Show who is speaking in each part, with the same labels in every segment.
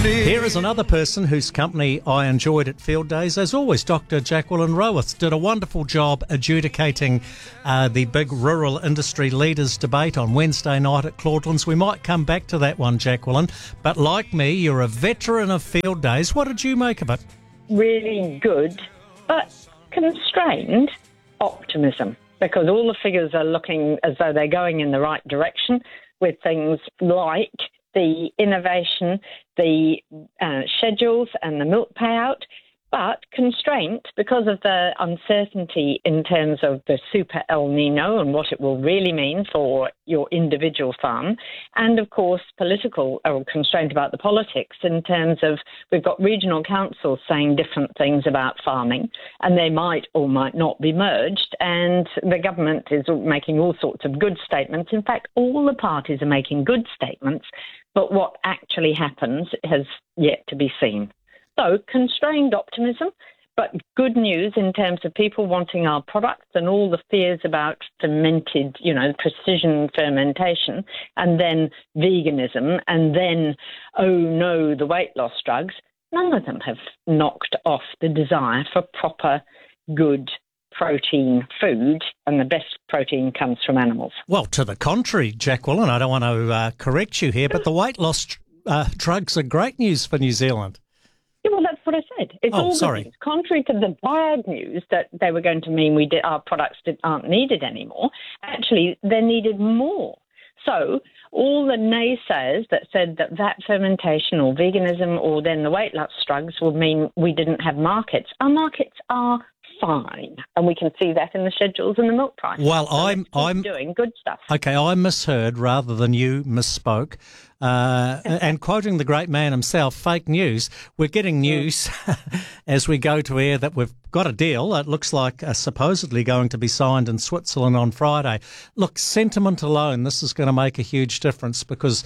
Speaker 1: Here is another person whose company I enjoyed at Field Days. As always, Dr. Jacqueline Rowith did a wonderful job adjudicating the big rural industry leaders debate on Wednesday night at Claudelands. We might come back to that one, Jacqueline, but like me, you're a veteran of Field Days. What did you make of it?
Speaker 2: Really good, but constrained optimism, because all the figures are looking as though they're going in the right direction with things like the innovation, the schedules and the milk payout, but constraint because of the uncertainty in terms of the super El Nino and what it will really mean for your individual farm, and of course political or constraint about the politics in terms of we've got regional councils saying different things about farming, and they might or might not be merged, and the government is making all sorts of good statements. In fact, all the parties are making good statements, but what actually happens has yet to be seen. So constrained optimism, but good news in terms of people wanting our products and all the fears about fermented, precision fermentation, and then veganism, and then, oh no, the weight loss drugs. None of them have knocked off the desire for proper, good protein food, and the best protein comes from animals.
Speaker 1: Well, to the contrary, Jacqueline, I don't want to correct you here, but the weight loss drugs are great news for New Zealand.
Speaker 2: Yeah, well, that's what I said. It's all good news. Contrary to the bad news that they were going to mean our products aren't needed anymore, actually, they're needed more. So all the naysayers that said that fermentation or veganism or then the weight loss drugs would mean we didn't have markets. Our markets are fine, and we can see that in the schedules and the milk price.
Speaker 1: Well,
Speaker 2: so I'm doing good stuff.
Speaker 1: Okay, I misheard rather than you misspoke. And quoting the great man himself, fake news. We're getting news as we go to air that we've got a deal. It looks like supposedly going to be signed in Switzerland on Friday. Look, sentiment alone, this is going to make a huge difference because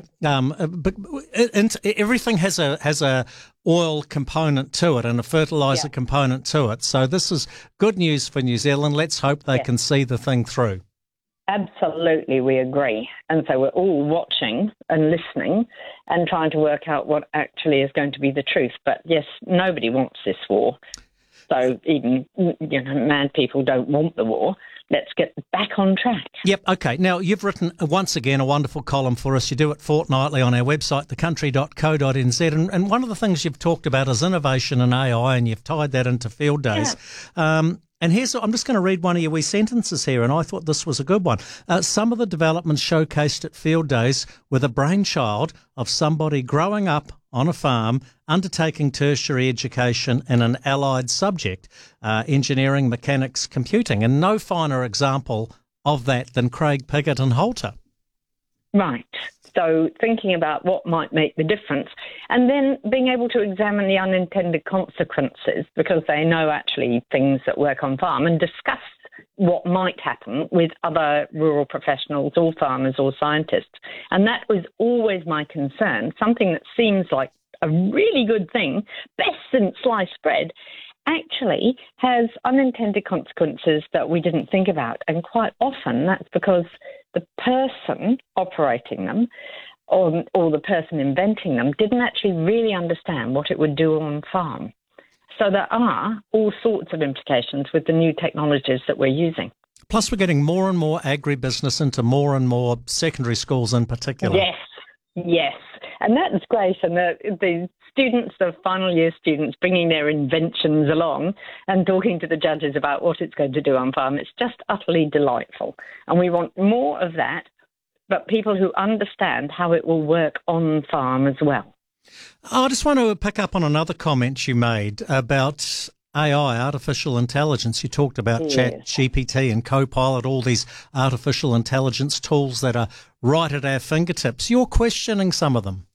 Speaker 1: everything has a oil component to it and a fertiliser component to it. So this is good news for New Zealand. Let's hope they can see the thing through.
Speaker 2: Absolutely, we agree. And so we're all watching and listening and trying to work out what actually is going to be the truth. But yes, nobody wants this war. So even mad people don't want the war. Let's get back on track.
Speaker 1: Yep, okay. Now, you've written, once again, a wonderful column for us. You do it fortnightly on our website, thecountry.co.nz. And one of the things you've talked about is innovation and AI, and you've tied that into Field Days. Yeah. And I'm just going to read one of your wee sentences here, and I thought this was a good one. Some of the developments showcased at Field Days were the brainchild of somebody growing up on a farm, undertaking tertiary education in an allied subject, engineering, mechanics, computing, and no finer example of that than Craig Piggott and Holter.
Speaker 2: Right. So thinking about what might make the difference, and then being able to examine the unintended consequences, because they know actually things that work on farm, and discuss what might happen with other rural professionals or farmers or scientists. And that was always my concern. Something that seems like a really good thing, best since sliced bread, actually has unintended consequences that we didn't think about. And quite often that's because the person operating them or the person inventing them didn't actually really understand what it would do on farm. So there are all sorts of implications with the new technologies that we're using.
Speaker 1: Plus, we're getting more and more agribusiness into more and more secondary schools in particular.
Speaker 2: Yes. And that's great. And the students, the final year students, bringing their inventions along and talking to the judges about what it's going to do on farm, it's just utterly delightful. And we want more of that, but people who understand how it will work on farm as well.
Speaker 1: I just want to pick up on another comment you made about AI, artificial intelligence. You talked about ChatGPT and Copilot, all these artificial intelligence tools that are right at our fingertips. You're questioning some of them.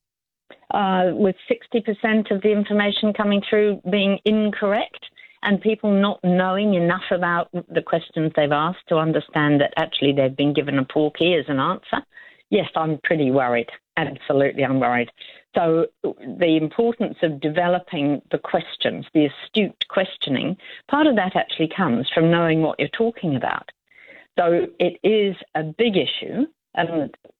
Speaker 2: With 60% of the information coming through being incorrect and people not knowing enough about the questions they've asked to understand that actually they've been given a poor key as an answer. Yes, I'm pretty worried. Absolutely, I'm worried. So the importance of developing the questions, the astute questioning, part of that actually comes from knowing what you're talking about. So it is a big issue, and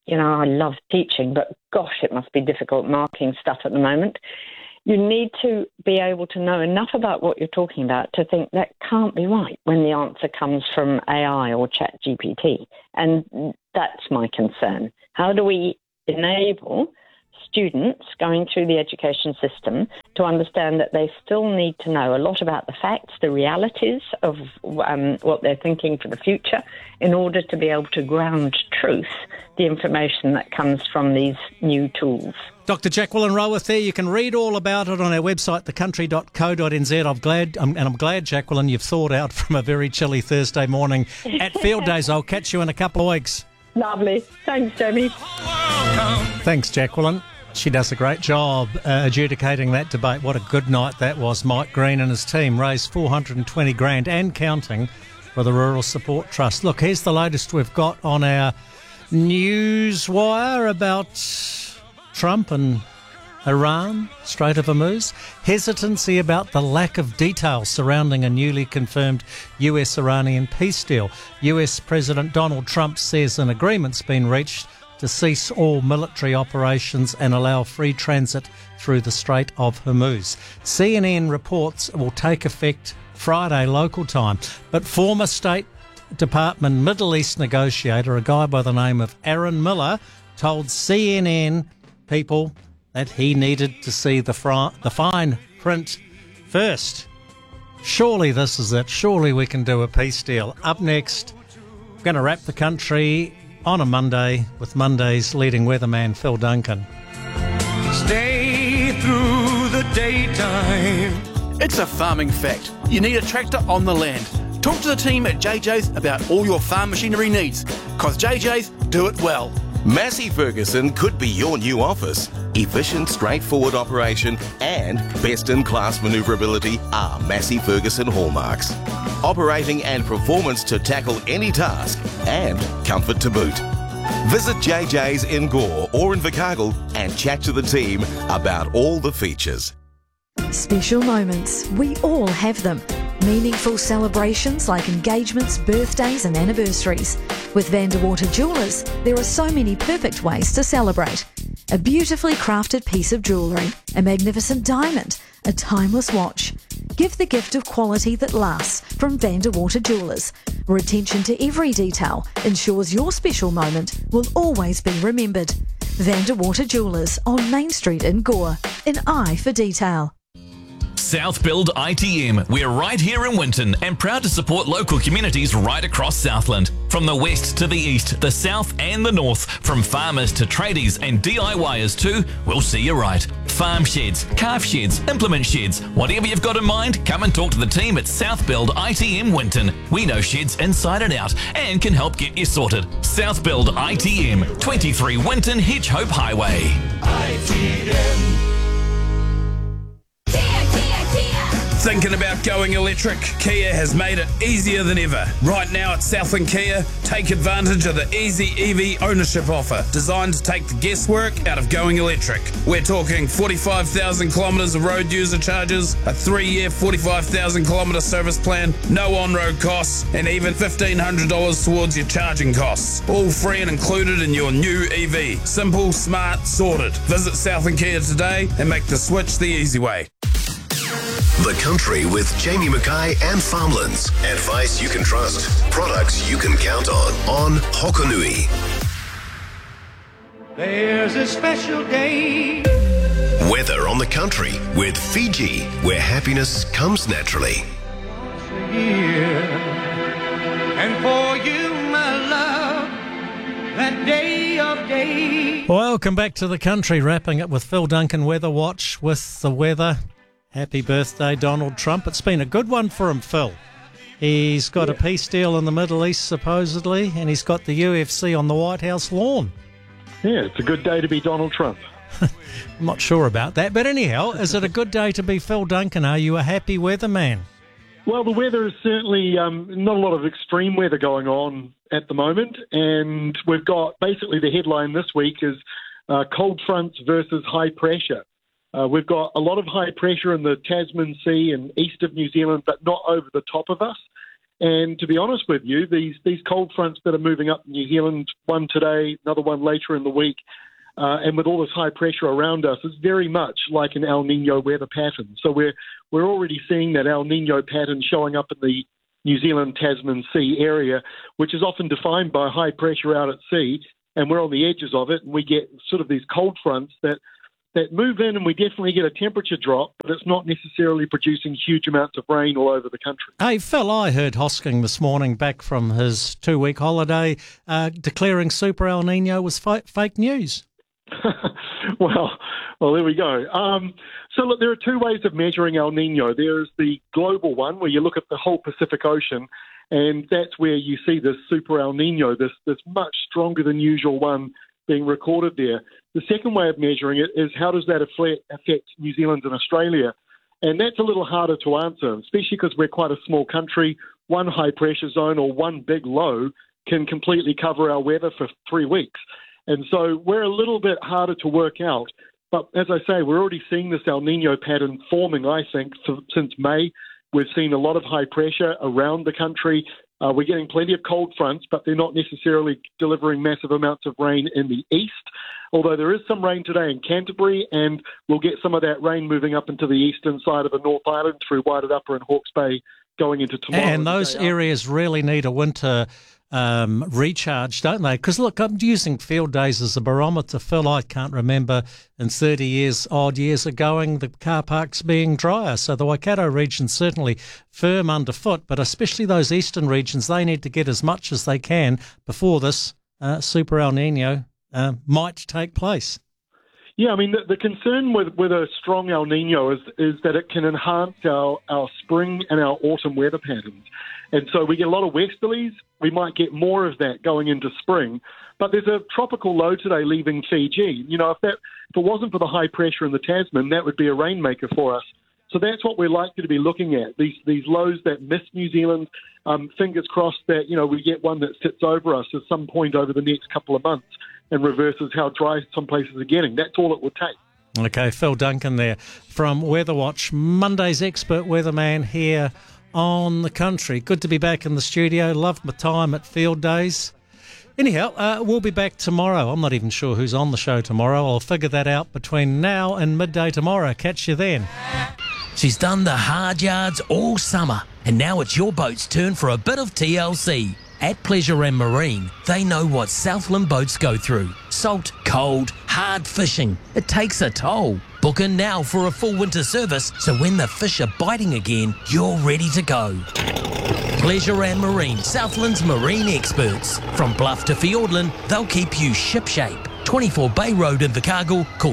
Speaker 2: I love teaching, but gosh, it must be difficult marking stuff at the moment. You need to be able to know enough about what you're talking about to think that can't be right when the answer comes from AI or ChatGPT. And that's my concern. How do we enable students going through the education system to understand that they still need to know a lot about the facts, the realities of what they're thinking for the future, in order to be able to ground truth, the information that comes from these new tools.
Speaker 1: Dr. Jacqueline Roworth there. You can read all about it on our website, thecountry.co.nz. I'm glad, Jacqueline, you've thawed out from a very chilly Thursday morning at Field Days. I'll catch you in a couple of weeks.
Speaker 2: Lovely. Thanks, Jamie.
Speaker 1: Thanks, Jacqueline. She does a great job adjudicating that debate. What a good night that was. Mike Green and his team raised $420,000 and counting for the Rural Support Trust. Look, here's the latest we've got on our news wire about Trump and Iran, Strait of Hormuz. Hesitancy about the lack of detail surrounding a newly confirmed US-Iranian peace deal. US President Donald Trump says an agreement's been reached to cease all military operations and allow free transit through the Strait of Hormuz. CNN reports it will take effect Friday local time, but former State Department Middle East negotiator, a guy by the name of Aaron Miller, told CNN people that he needed to see the fine print first. Surely this is it. Surely we can do a peace deal. Up next, we're going to wrap the country on a Monday with Monday's leading weatherman, Phil Duncan.
Speaker 3: Stay through the daytime.
Speaker 4: It's a farming fact. You need a tractor on the land. Talk to the team at JJ's about all your farm machinery needs, because JJ's do it well.
Speaker 5: Massey Ferguson could be your new office. Efficient, straightforward operation and best-in-class manoeuvrability are Massey Ferguson hallmarks. Operating and performance to tackle any task and comfort to boot. Visit JJ's in Gore or in Invercargill and chat to the team about all the features.
Speaker 6: Special moments. We all have them. Meaningful celebrations like engagements, birthdays and anniversaries. With Vanderwater Jewellers, there are so many perfect ways to celebrate. A beautifully crafted piece of jewellery, a magnificent diamond, a timeless watch. Give the gift of quality that lasts from Vanderwater Jewellers, where attention to every detail ensures your special moment will always be remembered. Vanderwater Jewellers on Main Street in Gore, an eye for detail.
Speaker 7: Southbuild ITM. We're right here in Winton and proud to support local communities right across Southland. From the west to the east, the south and the north, from farmers to tradies and DIYers too, we'll see you right. Farm sheds, calf sheds, implement sheds, whatever you've got in mind, come and talk to the team at Southbuild ITM Winton. We know sheds inside and out and can help get you sorted. Southbuild ITM, 23 Winton Hedgehope Highway.
Speaker 3: ITM. Thinking about going electric? Kia has made it easier than ever. Right now at Southland Kia, take advantage of the Easy EV ownership offer, designed to take the guesswork out of going electric. We're talking 45,000 kilometres of road user charges, a 3-year 45,000 kilometre service plan, no on-road costs, and even $1,500 towards your charging costs. All free and included in your new EV. Simple, smart, sorted. Visit Southland Kia today and make the switch the easy way.
Speaker 8: The Country with Jamie Mackay and Farmlands. Advice you can trust. Products you can count on Hokonui.
Speaker 3: There's a special day.
Speaker 8: Weather on the Country with Fiji, where happiness comes naturally.
Speaker 3: And for you, my love, that day of days.
Speaker 1: Welcome back to the Country, wrapping it with Phil Duncan Weather Watch with the weather. Happy birthday, Donald Trump. It's been a good one for him, Phil. He's got a peace deal in the Middle East, supposedly, and he's got the UFC on the White House lawn.
Speaker 9: Yeah, it's a good day to be Donald Trump.
Speaker 1: I'm not sure about that. But anyhow, is it a good day to be Phil Duncan? Are you a happy weatherman?
Speaker 9: Well, the weather is certainly not a lot of extreme weather going on at the moment. And we've got basically the headline this week is cold fronts versus high pressure. We've got a lot of high pressure in the Tasman Sea and east of New Zealand, but not over the top of us. And to be honest with you, these cold fronts that are moving up in New Zealand, one today, another one later in the week, and with all this high pressure around us, is very much like an El Nino weather pattern. So we're already seeing that El Nino pattern showing up in the New Zealand-Tasman Sea area, which is often defined by high pressure out at sea, and we're on the edges of it, and we get sort of these cold fronts that move in, and we definitely get a temperature drop, but it's not necessarily producing huge amounts of rain all over the country.
Speaker 1: Hey, Phil, I heard Hosking this morning back from his 2-week holiday declaring Super El Nino was fake news.
Speaker 9: Well, there we go. So look, there are two ways of measuring El Nino. There's the global one, where you look at the whole Pacific Ocean, and that's where you see this Super El Nino, this much stronger than usual one being recorded there. The second way of measuring it is how does that affect New Zealand and Australia? And that's a little harder to answer, especially because we're quite a small country. One high pressure zone or one big low can completely cover our weather for 3 weeks. And so we're a little bit harder to work out. But as I say, we're already seeing this El Nino pattern forming, I think, since May. We've seen a lot of high pressure around the country. We're getting plenty of cold fronts, but they're not necessarily delivering massive amounts of rain in the east, although there is some rain today in Canterbury, and we'll get some of that rain moving up into the eastern side of the North Island through Waited Upper and Hawke's Bay going into tomorrow.
Speaker 1: And those areas really need a winter recharge, don't they? Because, look, I'm using field days as a barometer. Phil, I can't remember in 30 years, odd years ago, the car parks being drier. So the Waikato region's certainly firm underfoot, but especially those eastern regions, they need to get as much as they can before this Super El Nino might take place.
Speaker 9: Yeah, I mean, the concern with a strong El Nino is that it can enhance our spring and our autumn weather patterns. And so we get a lot of westerlies. We might get more of that going into spring. But there's a tropical low today leaving Fiji. You know, if it wasn't for the high pressure in the Tasman, that would be a rainmaker for us. So that's what we're likely to be looking at, these lows that miss New Zealand. Fingers crossed that, we get one that sits over us at some point over the next couple of months and reverses how dry some places are getting. That's all it would take.
Speaker 1: Okay, Phil Duncan there from Weatherwatch, Monday's expert weatherman here on The Country. Good to be back in the studio. Loved my time at Field Days. Anyhow, we'll be back tomorrow. I'm not even sure who's on the show tomorrow. I'll figure that out between now and midday tomorrow. Catch you then.
Speaker 10: She's done the hard yards all summer, and now it's your boat's turn for a bit of TLC. At Pleasure and Marine, they know what Southland boats go through. Salt, cold, hard fishing. It takes a toll. Book in now for a full winter service, so when the fish are biting again, you're ready to go. Pleasure and Marine, Southland's marine experts. From Bluff to Fiordland, they'll keep you shipshape. 24 Bay Road in Invercargill. Call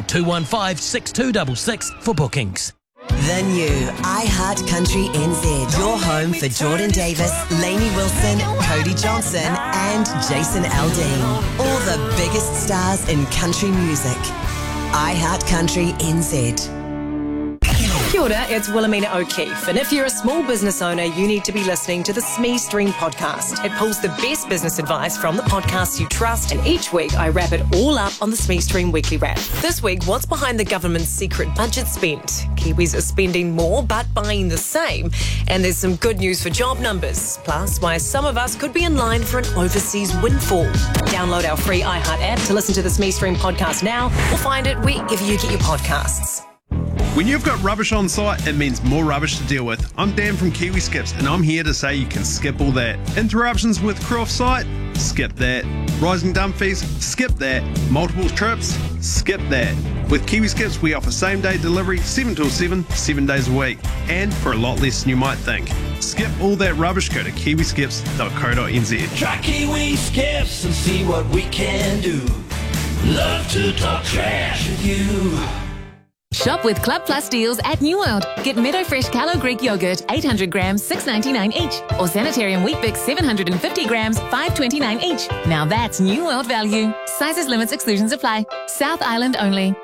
Speaker 10: 215-6266 for bookings.
Speaker 11: The new iHeart Country NZ. Your home for Jordan Davis, Lainey Wilson, Cody Johnson and Jason Aldean. All the biggest stars in country music. iHeart Country NZ.
Speaker 12: Kia ora, it's Wilhelmina O'Keefe, and if you're a small business owner, you need to be listening to the SME Stream podcast. It pulls the best business advice from the podcasts you trust, and each week I wrap it all up on the SME Stream Weekly Wrap. This week, what's behind the government's secret budget spend? Kiwis are spending more but buying the same, and there's some good news for job numbers, plus why some of us could be in line for an overseas windfall. Download our free iHeart app to listen to the SME Stream podcast now, or find it wherever you get your podcasts.
Speaker 13: When you've got rubbish on site, it means more rubbish to deal with. I'm Dan from Kiwi Skips, and I'm here to say you can skip all that. Interruptions with crew off site? Skip that. Rising dump fees? Skip that. Multiple trips? Skip that. With Kiwi Skips, we offer same-day delivery 7 till 7, 7 days a week, and for a lot less than you might think. Skip all that rubbish, go to kiwiskips.co.nz.
Speaker 14: Try Kiwi Skips and see what we can do. Love to talk trash with you.
Speaker 15: Shop with Club Plus deals at New World. Get Meadow Fresh Callow Greek yogurt, 800 grams, $6.99 each. Or Sanitarium Wheat Bix, 750 grams, $5.29 each. Now that's New World value. Sizes, limits, exclusions apply. South Island only.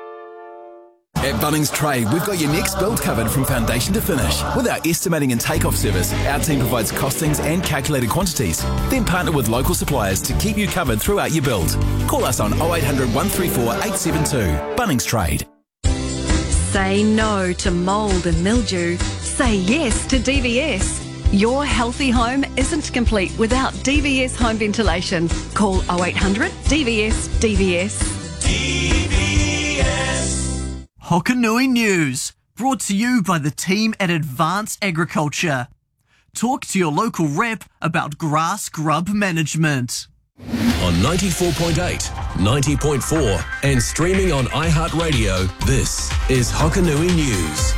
Speaker 16: At Bunnings Trade, we've got your next build covered from foundation to finish. With our estimating and takeoff service, our team provides costings and calculated quantities. Then partner with local suppliers to keep you covered throughout your build. Call us on 0800 134 872. Bunnings Trade.
Speaker 6: Say no to mould and mildew. Say yes to DVS.
Speaker 17: Your healthy home isn't complete without DVS Home Ventilation. Call 0800 DVS DVS.
Speaker 18: DVS. Hokanui News, brought to you by the team at Advanced Agriculture. Talk to your local rep about grass grub management.
Speaker 8: On 94.8, 90.4 and streaming on iHeartRadio, this is Hokanui News.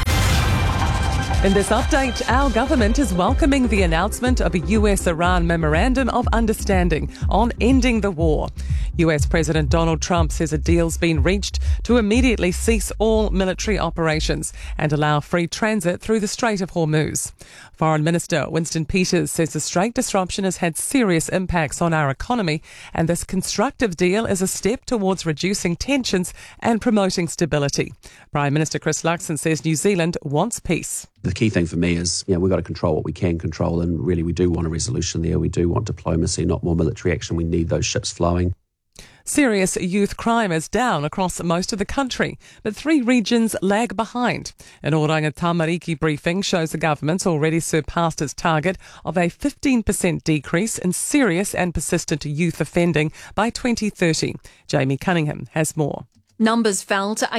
Speaker 19: In this update, our government is welcoming the announcement of a US-Iran Memorandum of Understanding on ending the war. US President Donald Trump says a deal's been reached to immediately cease all military operations and allow free transit through the Strait of Hormuz. Foreign Minister Winston Peters says the strait disruption has had serious impacts on our economy, and this constructive deal is a step towards reducing tensions and promoting stability. Prime Minister Chris Luxon says New Zealand wants peace.
Speaker 20: The key thing for me is, we've got to control what we can control, and really we do want a resolution there. We do want diplomacy, not more military action. We need those ships flowing.
Speaker 19: Serious youth crime is down across most of the country, but 3 regions lag behind. An Oranga Tamariki briefing shows the government's already surpassed its target of a 15% decrease in serious and persistent youth offending by 2030. Jamie Cunningham has more.
Speaker 21: Numbers fell to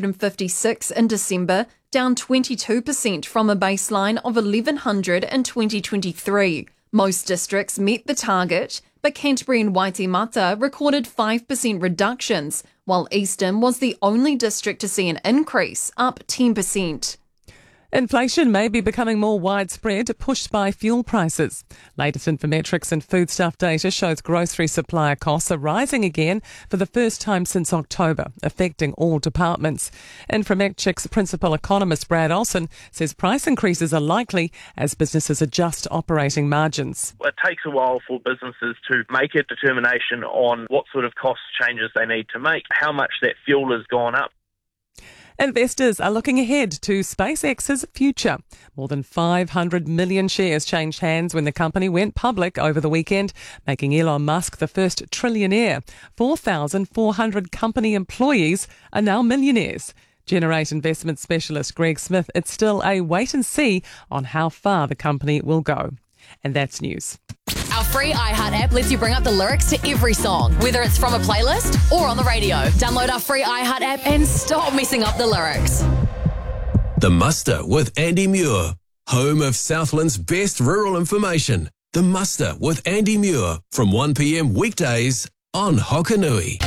Speaker 21: 856 in December, down 22% from a baseline of 1,100 in 2023. Most districts met the target, but Canterbury and Waitemata recorded 5% reductions, while Eastern was the only district to see an increase, up 10%.
Speaker 19: Inflation may be becoming more widespread, pushed by fuel prices. Latest Infometrics and foodstuff data shows grocery supplier costs are rising again for the first time since October, affecting all departments. Infometrics principal economist Brad Olsen says price increases are likely as businesses adjust operating margins.
Speaker 22: It takes a while for businesses to make a determination on what sort of cost changes they need to make, how much that fuel has gone up.
Speaker 19: Investors are looking ahead to SpaceX's future. More than 500 million shares changed hands when the company went public over the weekend, making Elon Musk the first trillionaire. 4,400 company employees are now millionaires. Generate investment specialist Greg Smith, it's still a wait and see on how far the company will go. And that's news.
Speaker 23: Our free iHeart app lets you bring up the lyrics to every song, whether it's from a playlist or on the radio. Download our free iHeart app and stop messing up the lyrics.
Speaker 8: The Muster with Andy Muir, home of Southland's best rural information. The Muster with Andy Muir from 1 p.m. weekdays on Hokanui.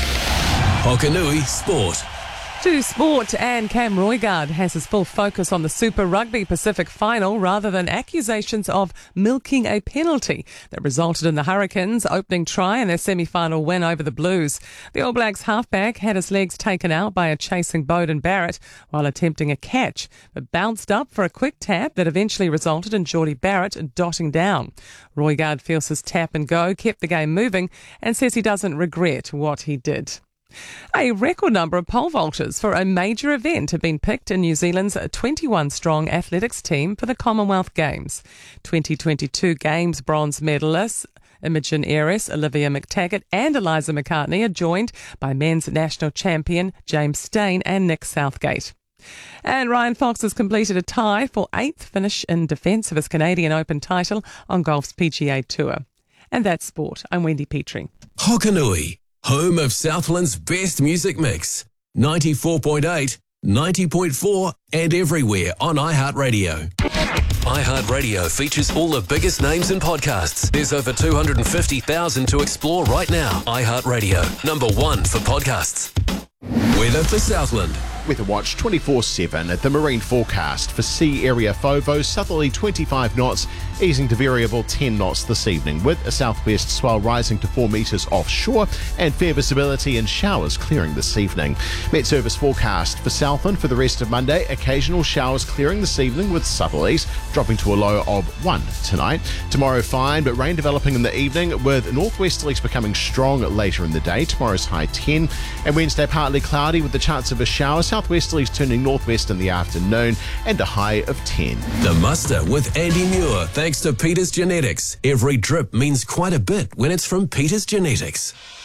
Speaker 8: Hokanui Sport.
Speaker 19: To sport, and Cam Roigard has his full focus on the Super Rugby Pacific final rather than accusations of milking a penalty that resulted in the Hurricanes' opening try in their semi-final win over the Blues. The All Blacks halfback had his legs taken out by a chasing Beauden Barrett while attempting a catch, but bounced up for a quick tap that eventually resulted in Geordie Barrett dotting down. Roigard feels his tap and go kept the game moving and says he doesn't regret what he did. A record number of pole vaulters for a major event have been picked in New Zealand's 21-strong athletics team for the Commonwealth Games. 2022 Games bronze medalists Imogen Ayres, Olivia McTaggart and Eliza McCartney are joined by men's national champion James Stain and Nick Southgate. And Ryan Fox has completed a tie for 8th finish in defence of his Canadian Open title on golf's PGA Tour. And that's sport. I'm Wendy Petrie.
Speaker 8: Hokanui, home of Southland's best music mix. 94.8, 90.4 and everywhere on iHeartRadio. iHeartRadio features all the biggest names in podcasts. There's over 250,000 to explore right now. iHeartRadio, #1 for podcasts. Weather for Southland.
Speaker 24: Weather Watch 24/7 at the marine forecast for sea area FOVO, southerly 25 knots, easing to variable 10 knots this evening, with a southwest swell rising to 4 metres offshore and fair visibility and showers clearing this evening. Met Service forecast for Southland for the rest of Monday, occasional showers clearing this evening with southerlies dropping to a low of 1 tonight. Tomorrow fine, but rain developing in the evening with northwesterlies becoming strong later in the day. Tomorrow's high 10, and Wednesday partly cloudy with the chance of a shower. Southwesterlies turning northwest in the afternoon and a high of 10.
Speaker 8: The Muster with Andy Muir, thanks to Peters Genetics. Every drip means quite a bit when it's from Peters Genetics.